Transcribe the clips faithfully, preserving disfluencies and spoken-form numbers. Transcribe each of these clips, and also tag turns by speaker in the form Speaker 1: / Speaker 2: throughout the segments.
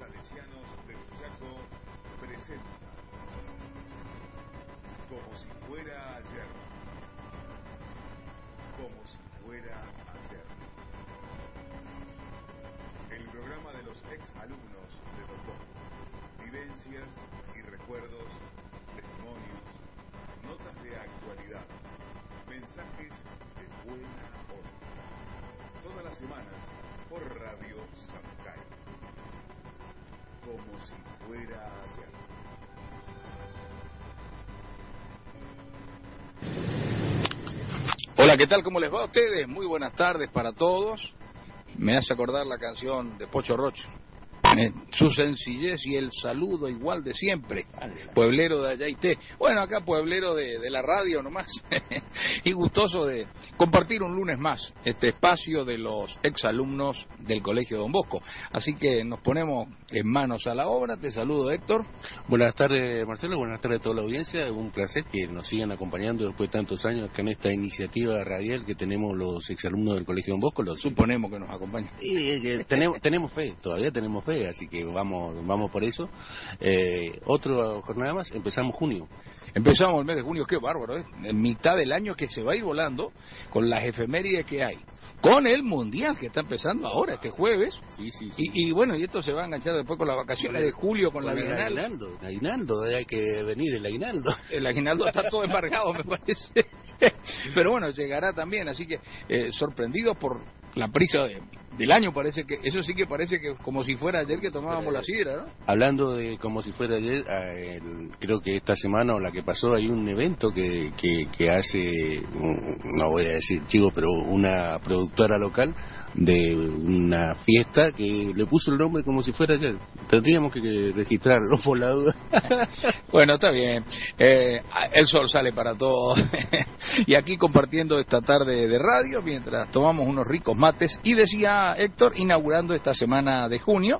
Speaker 1: Salesianos del Chaco presenta Como si fuera ayer. Como si fuera ayer. El programa de los ex alumnos de Don Bosco. Vivencias y recuerdos, testimonios, notas de actualidad, mensajes de buena onda. Todas las semanas por Radio Samucay. Como si fuera ayer.
Speaker 2: Hola, ¿qué tal? ¿Cómo les va a ustedes? Muy buenas tardes para todos. Me hace acordar la canción de Pocho Rocho. Eh, su sencillez y el saludo igual de siempre. Pueblero de Ayaité. Bueno, acá pueblero de, de la radio nomás. Y gustoso de compartir un lunes más este espacio de los exalumnos del Colegio Don Bosco. Así que nos ponemos en manos a la obra. Te saludo, Héctor.
Speaker 3: Buenas tardes, Marcelo. Buenas tardes a toda la audiencia. Un placer que nos sigan acompañando después de tantos años acá en esta iniciativa radial que tenemos los exalumnos del Colegio Don Bosco. Los...
Speaker 2: Suponemos que nos acompañan.
Speaker 3: Y, eh, tenemos, tenemos fe, todavía tenemos fe. Así que vamos vamos por eso. Eh, otra jornada más, empezamos junio.
Speaker 2: Empezamos el mes de junio, qué bárbaro, ¿eh? En mitad del año que se va a ir volando con las efemérides que hay. Con el Mundial que está empezando ahora, este jueves.
Speaker 3: Sí, sí, sí.
Speaker 2: Y, y bueno, y esto se va a enganchar después con las vacaciones de julio, con, con la
Speaker 3: el aguinaldo. El aguinaldo, hay que venir el aguinaldo.
Speaker 2: El aguinaldo está todo embargado, me parece. Pero bueno, llegará también, así que eh, sorprendidos por la prisa de, del año, parece que eso sí que parece que como si fuera ayer que tomábamos Pero, la sidra, ¿no?
Speaker 3: Hablando de como si fuera ayer, eh, el, creo que esta semana o la que pasó hay un evento que, que, que hace, no voy a decir chico, pero una productora local de una fiesta que le puso el nombre como si fuera ayer. Tendríamos que registrarlo por la duda.
Speaker 2: Bueno, está bien. Eh, el sol sale para todos. Y aquí compartiendo esta tarde de radio mientras tomamos unos ricos mates. Y decía Héctor, inaugurando esta semana de junio,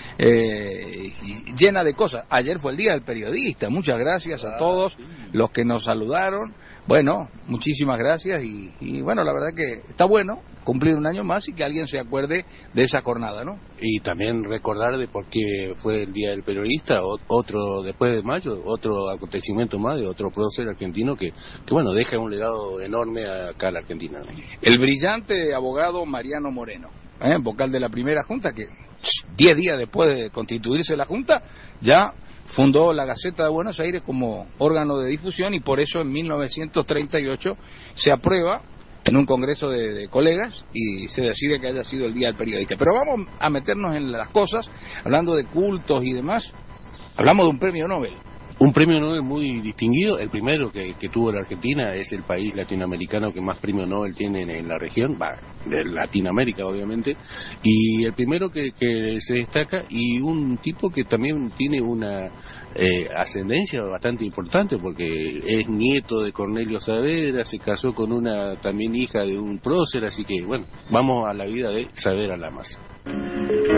Speaker 2: eh, llena de cosas. Ayer fue el Día del Periodista. Muchas gracias a todos los que nos saludaron. Bueno, muchísimas gracias y, y bueno, la verdad que está bueno cumplir un año más y que alguien se acuerde de esa jornada, ¿no?
Speaker 3: Y también recordar de por qué fue el Día del Periodista, otro después de mayo, otro acontecimiento más de otro prócer argentino que, que bueno, deja un legado enorme acá a la Argentina, ¿no?
Speaker 2: El brillante abogado Mariano Moreno, ¿eh? Vocal de la primera junta, que diez días después de constituirse la junta, ya fundó la Gaceta de Buenos Aires como órgano de difusión y por eso en mil novecientos treinta y ocho se aprueba en un congreso de, de colegas y se decide que haya sido el Día del Periodista. Pero vamos a meternos en las cosas, hablando de cultos y demás. Hablamos de un premio Nobel.
Speaker 3: Un premio Nobel muy distinguido, el primero que, que tuvo la Argentina, es el país latinoamericano que más premios Nobel tiene en, en la región, va, de Latinoamérica obviamente, y el primero que, que se destaca, y un tipo que también tiene una eh, ascendencia bastante importante, porque es nieto de Cornelio Saavedra, se casó con una también hija de un prócer, así que bueno, vamos a la vida de Saavedra Lamas.